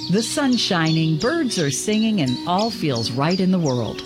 The sun's shining, birds are singing, and all feels right in the world.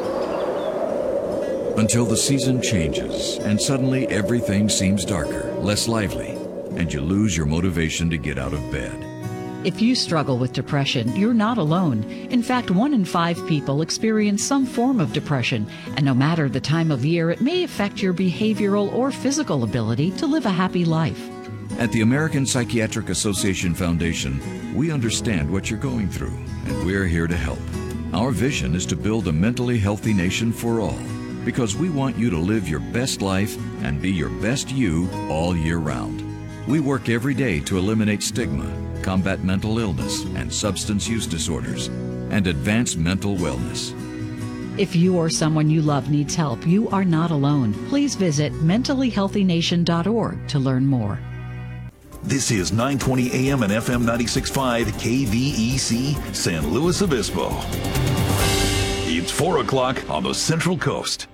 Until the season changes, and suddenly everything seems darker, less lively, and you lose your motivation to get out of bed. If you struggle with depression, you're not alone. In fact, 1 in 5 people experience some form of depression, and no matter the time of year, it may affect your behavioral or physical ability to live a happy life. At the American Psychiatric Association Foundation, we understand what you're going through, and we're here to help. Our vision is to build a mentally healthy nation for all, because we want you to live your best life and be your best you all year round. We work every day to eliminate stigma, combat mental illness and substance use disorders, and advance mental wellness. If you or someone you love needs help, you are not alone. Please visit mentallyhealthynation.org to learn more. This is 920 AM and FM 96.5 KVEC San Luis Obispo. It's 4 o'clock on the Central Coast.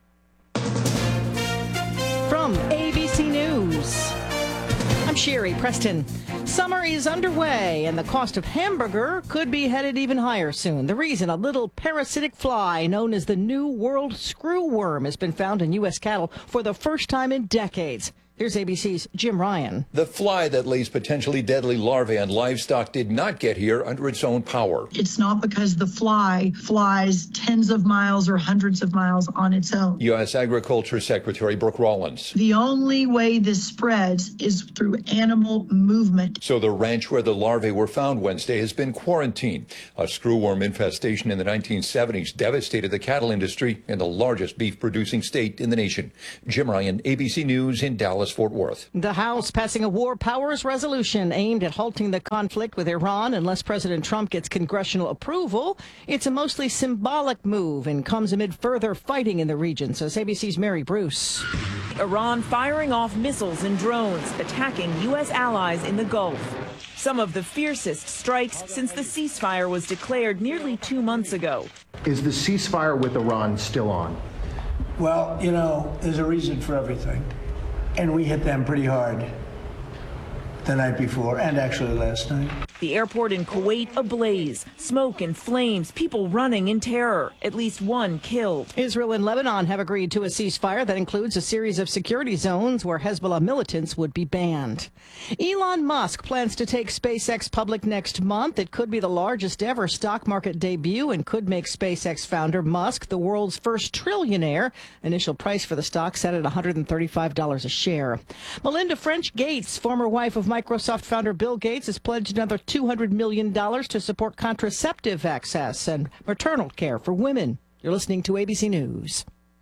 From ABC News, I'm Sherry Preston. Summer is underway, and the cost of hamburger could be headed even higher soon. The reason, a little parasitic fly known as the New World screwworm has been found in U.S. cattle for the first time in decades. Here's ABC's Jim Ryan. The fly that lays potentially deadly larvae on livestock did not get here under its own power. It's not because the fly flies tens of miles or hundreds of miles on its own. U.S. Agriculture Secretary Brooke Rollins. The only way this spreads is through animal movement. So the ranch where the larvae were found Wednesday has been quarantined. A screwworm infestation in the 1970s devastated the cattle industry in the largest beef-producing state in the nation. Jim Ryan, ABC News in Dallas, Fort Worth. The House passing a war powers resolution aimed at halting the conflict with Iran unless President Trump gets congressional approval. It's a mostly symbolic move and comes amid further fighting in the region, says ABC's Mary Bruce. Iran firing off missiles and drones, attacking U.S. allies in the Gulf. Some of the fiercest strikes since the ceasefire was declared nearly 2 months ago. Is the ceasefire with Iran still on? Well, you know, there's a reason for everything. And we hit them pretty hard the night before and actually last night. The airport in Kuwait ablaze, smoke and flames, people running in terror, at least one killed. Israel and Lebanon have agreed to a ceasefire that includes a series of security zones where Hezbollah militants would be banned. Elon Musk plans to take SpaceX public next month. It could be the largest ever stock market debut and could make SpaceX founder Musk the world's first trillionaire. Initial price for the stock set at $135 a share. Melinda French Gates, former wife of Microsoft founder Bill Gates, has pledged another $200 million to support contraceptive access and maternal care for women. You're listening to ABC News.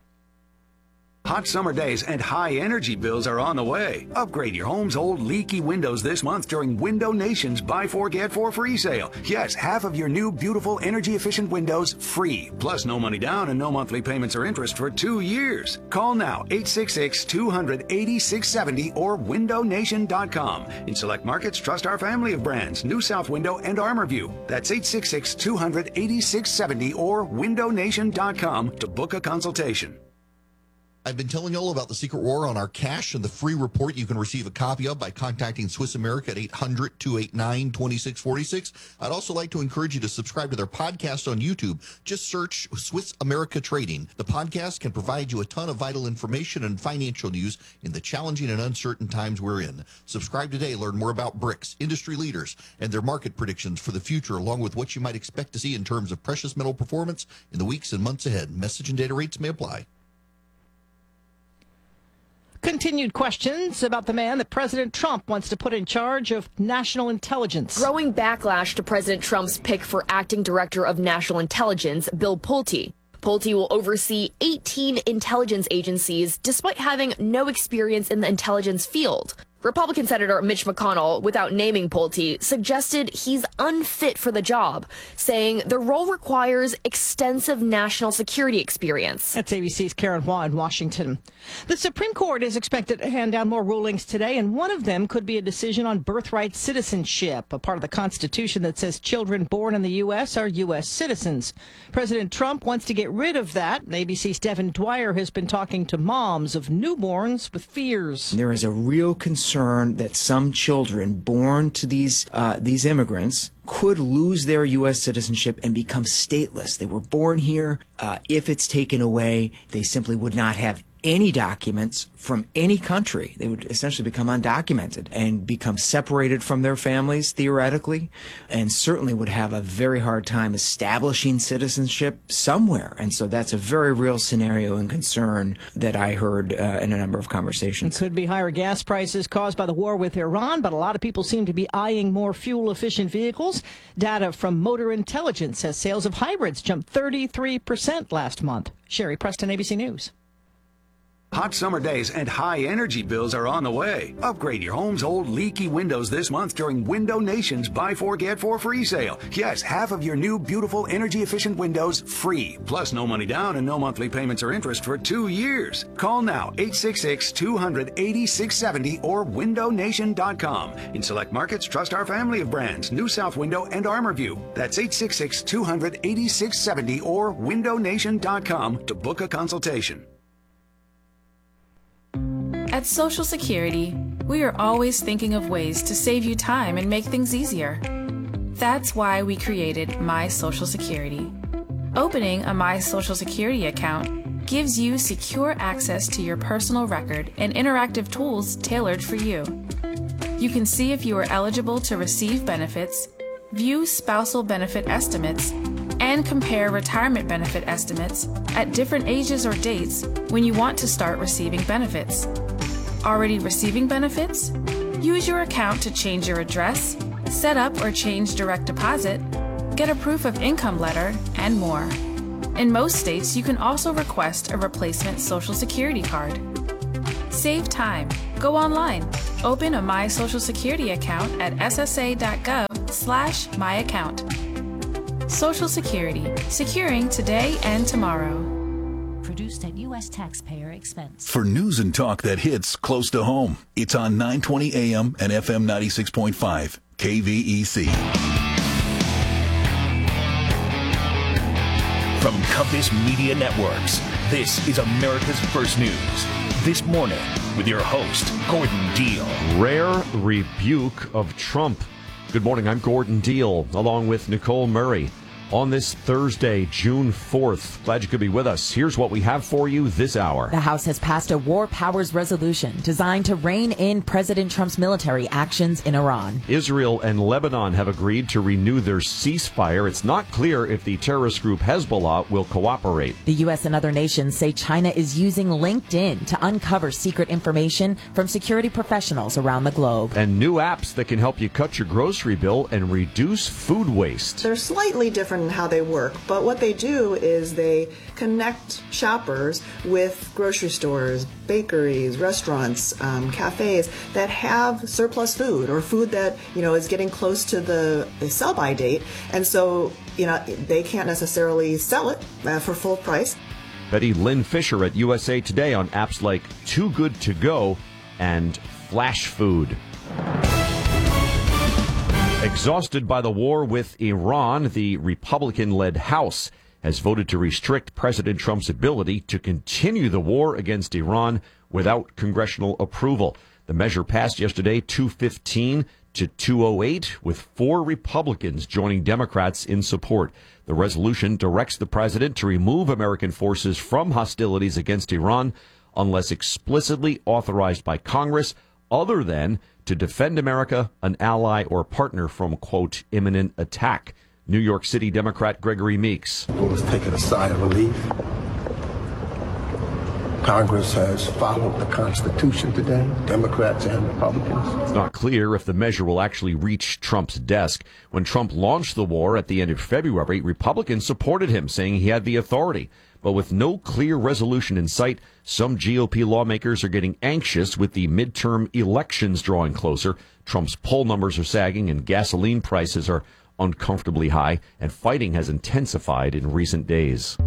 Hot summer days and high energy bills are on the way. Upgrade your home's old leaky windows this month during Window Nation's Buy 4 Get 4 free sale. Yes, half of your new beautiful energy efficient windows free. Plus no money down and no monthly payments or interest for 2 years. Call now 866-200-8670 or windownation.com. In select markets, trust our family of brands, New South Window and ArmorView. That's 866-200-8670 or windownation.com to book a consultation. I've been telling you all about the Secret War on our cash and the free report you can receive a copy of by contacting Swiss America at 800-289-2646. I'd also like to encourage you to subscribe to their podcast on YouTube. Just search Swiss America Trading. The podcast can provide you a ton of vital information and financial news in the challenging and uncertain times we're in. Subscribe today. Learn more about BRICS, industry leaders, and their market predictions for the future, along with what you might expect to see in terms of precious metal performance in the weeks and months ahead. Message and data rates may apply. Continued questions about the man that President Trump wants to put in charge of national intelligence. Growing backlash to President Trump's pick for acting director of national intelligence, Bill Pulte. Pulte will oversee 18 intelligence agencies despite having no experience in the intelligence field. Republican Senator Mitch McConnell, without naming Pulte, suggested he's unfit for the job, saying the role requires extensive national security experience. That's ABC's Karen Hua in Washington. The Supreme Court is expected to hand down more rulings today, and one of them could be a decision on birthright citizenship, a part of the Constitution that says children born in the U.S. are U.S. citizens. President Trump wants to get rid of that. ABC's Devin Dwyer has been talking to moms of newborns with fears. There is a real concern concern that some children born to these immigrants could lose their U.S. citizenship and become stateless. They were born here. If it's taken away, they simply would not have any documents from any country. They would essentially become undocumented and become separated from their families, theoretically, and certainly would have a very hard time establishing citizenship somewhere. And so that's a very real scenario and concern that I heard in a number of conversations. It could be higher gas prices caused by the war with Iran, but a lot of people seem to be eyeing more fuel-efficient vehicles. Data from Motor Intelligence says sales of hybrids jumped 33% last month. Sherry Preston, ABC News. Hot summer days and high energy bills are on the way. Upgrade your home's old leaky windows this month during Window Nation's Buy 4 Get 4 free sale. Yes, half of your new beautiful energy efficient windows free. Plus no money down and no monthly payments or interest for 2 years. Call now 866-200-8670 or windownation.com. In select markets, trust our family of brands, New South Window and ArmorView. That's 866-200-8670 or windownation.com to book a consultation. At Social Security, we are always thinking of ways to save you time and make things easier. That's why we created My Social Security. Opening a My Social Security account gives you secure access to your personal record and interactive tools tailored for you. You can see if you are eligible to receive benefits, view spousal benefit estimates, and compare retirement benefit estimates at different ages or dates when you want to start receiving benefits. Already receiving benefits? Use your account to change your address, set up or change direct deposit, get a proof of income letter, and more. In most states, you can also request a replacement Social Security card. Save time. Go online. Open a My Social Security account at ssa.gov/myaccount. Social Security, securing today and tomorrow. Produced at U.S. taxpayer expense. For news and talk that hits close to home, it's on 920 AM and FM 96.5 KVEC. From Compass Media Networks, this is America's First News. This morning with your host, Gordon Deal. Rare rebuke of Trump. Good morning, I'm Gordon Deal, along with Nicole Murray. On this Thursday, June 4th. Glad you could be with us. Here's what we have for you this hour. The House has passed a war powers resolution designed to rein in President Trump's military actions in Iran. Israel and Lebanon have agreed to renew their ceasefire. It's not clear if the terrorist group Hezbollah will cooperate. The U.S. and other nations say China is using LinkedIn to uncover secret information from security professionals around the globe. And new apps that can help you cut your grocery bill and reduce food waste. They're slightly different in how they work, but what they do is they connect shoppers with grocery stores, bakeries, restaurants, cafes that have surplus food or food that is getting close to the sell-by date, and so they can't necessarily sell it for full price. Betty Lynn Fisher at USA Today on apps like Too Good to Go and Flash Food. Exhausted by the war with Iran, the Republican-led House has voted to restrict President Trump's ability to continue the war against Iran without congressional approval. The measure passed yesterday 215 to 208, with 4 Republicans joining Democrats in support. The resolution directs the president to remove American forces from hostilities against Iran unless explicitly authorized by Congress, other than to defend America, an ally or partner from, quote, imminent attack. New York City Democrat Gregory Meeks. It was taking a sigh of relief. Congress has followed the Constitution today, Democrats and Republicans. It's not clear if the measure will actually reach Trump's desk. When Trump launched the war at the end of February, Republicans supported him, saying he had the authority. But with no clear resolution in sight, some GOP lawmakers are getting anxious with the midterm elections drawing closer. Trump's poll numbers are sagging and gasoline prices are uncomfortably high, and fighting has intensified in recent days.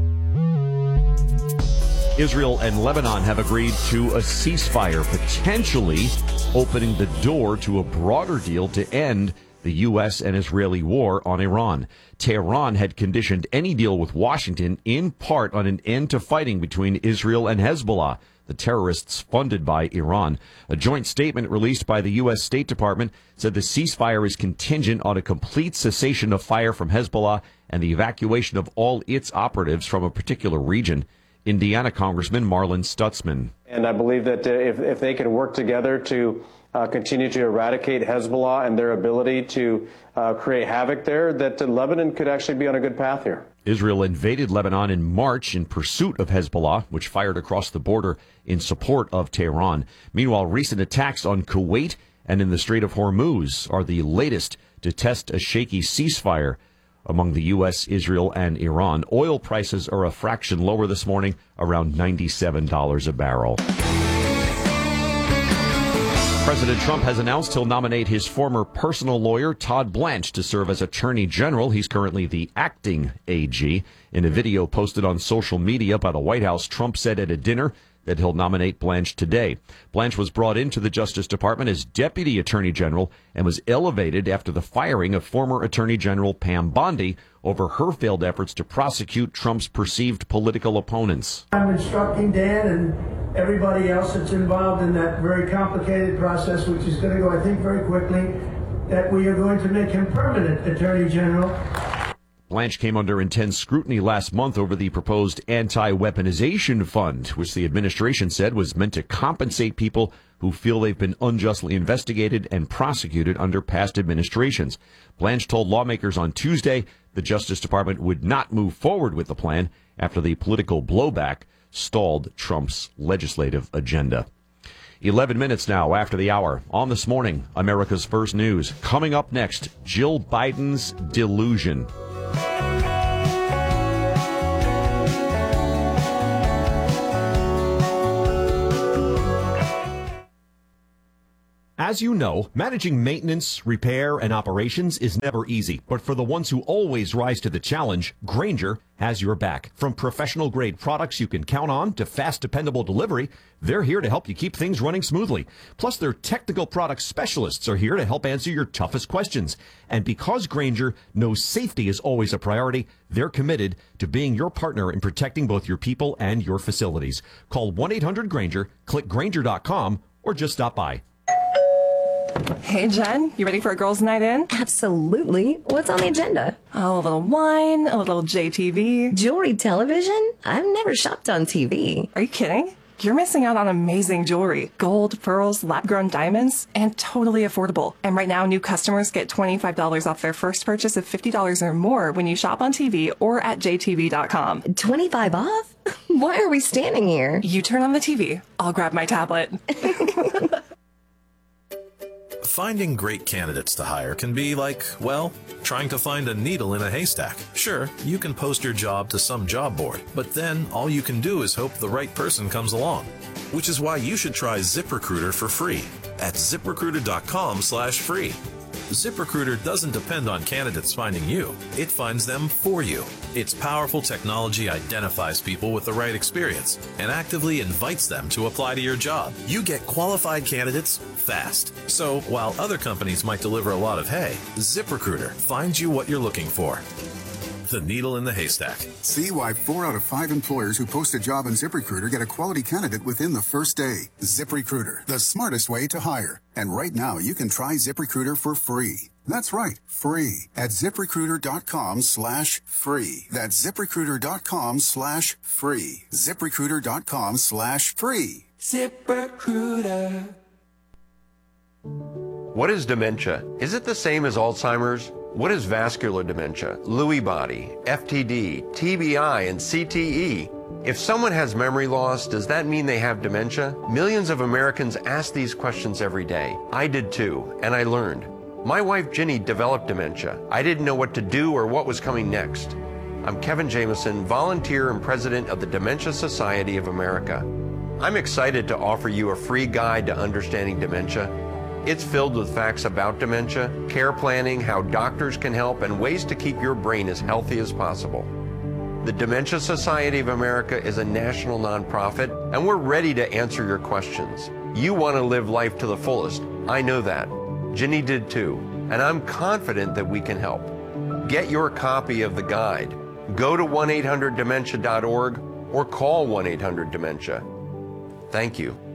Israel and Lebanon have agreed to a ceasefire, potentially opening the door to a broader deal to end the U.S. and Israeli war on Iran. Tehran had conditioned any deal with Washington in part on an end to fighting between Israel and Hezbollah. the terrorists funded by Iran. A joint statement released by the U.S. State Department said the ceasefire is contingent on a complete cessation of fire from Hezbollah and the evacuation of all its operatives from a particular region. Indiana Congressman Marlin Stutzman. And I believe that if they can work together to continue to eradicate Hezbollah and their ability to create havoc there, that Lebanon could actually be on a good path here. Israel invaded Lebanon in March in pursuit of Hezbollah, which fired across the border in support of Tehran. Meanwhile, recent attacks on Kuwait and in the Strait of Hormuz are the latest to test a shaky ceasefire among the U.S., Israel, and Iran. Oil prices are a fraction lower this morning, around $97 a barrel. President Trump has announced he'll nominate his former personal lawyer, Todd Blanche, to serve as Attorney General. He's currently the acting AG. In a video posted on social media by the White House, Trump said at a dinner that he'll nominate Blanche today. Blanche was brought into the Justice Department as Deputy Attorney General and was elevated after the firing of former Attorney General Pam Bondi over her failed efforts to prosecute Trump's perceived political opponents. I'm instructing Dan and everybody else that's involved in that very complicated process, which is going to go, I think, very quickly, that we are going to make him permanent Attorney General. Blanche came under intense scrutiny last month over the proposed anti-weaponization fund, which the administration said was meant to compensate people who feel they've been unjustly investigated and prosecuted under past administrations. Blanche told lawmakers on Tuesday the Justice Department would not move forward with the plan after the political blowback stalled Trump's legislative agenda. 11 minutes now after the hour. On This Morning, America's First News. Coming up next, Jill Biden's delusion. As you know, managing maintenance, repair, and operations is never easy. But for the ones who always rise to the challenge, Grainger has your back. From professional-grade products you can count on to fast, dependable delivery, they're here to help you keep things running smoothly. Plus, their technical product specialists are here to help answer your toughest questions. And because Grainger knows safety is always a priority, they're committed to being your partner in protecting both your people and your facilities. Call 1-800-GRAINGER, click Grainger.com, or just stop by. Hey, Jen, you ready for a girls' night in? Absolutely. What's on the agenda? Oh, a little wine, a little JTV. Jewelry television? I've never shopped on TV. Are you kidding? You're missing out on amazing jewelry. Gold, pearls, lab-grown diamonds, and totally affordable. And right now, new customers get $25 off their first purchase of $50 or more when you shop on TV or at jtv.com. 25 off? Why are we standing here? You turn on the TV. I'll grab my tablet. Finding great candidates to hire can be like, well, trying to find a needle in a haystack. Sure, you can post your job to some job board, but then all you can do is hope the right person comes along. Which is why you should try ZipRecruiter for free at ZipRecruiter.com/free. ZipRecruiter doesn't depend on candidates finding you. It finds them for you. Its powerful technology identifies people with the right experience and actively invites them to apply to your job. You get qualified candidates fast. So while other companies might deliver a lot of hay, ZipRecruiter finds you what you're looking for. The needle in the haystack. See why 4 out of 5 employers who post a job on ZipRecruiter get a quality candidate within the first day. ZipRecruiter, the smartest way to hire. And right now, you can try ZipRecruiter for free. That's right, free at ZipRecruiter.com/free. That's ZipRecruiter.com/free. ZipRecruiter.com/free. ZipRecruiter. What is dementia? Is it the same as Alzheimer's? What is vascular dementia, Lewy body, FTD, TBI, and CTE? If someone has memory loss, does that mean they have dementia? Millions of Americans ask these questions every day. I did too, and I learned. My wife Ginny developed dementia. I didn't know what to do or what was coming next. I'm Kevin Jameson, volunteer and president of the Dementia Society of America. I'm excited to offer you a free guide to understanding dementia. It's filled with facts about dementia, care planning, how doctors can help, and ways to keep your brain as healthy as possible. The Dementia Society of America is a national nonprofit, and we're ready to answer your questions. You want to live life to the fullest. I know that. Ginny did too, and I'm confident that we can help. Get your copy of the guide. Go to 1-800-DEMENTIA.org or call 1-800-DEMENTIA. Thank you.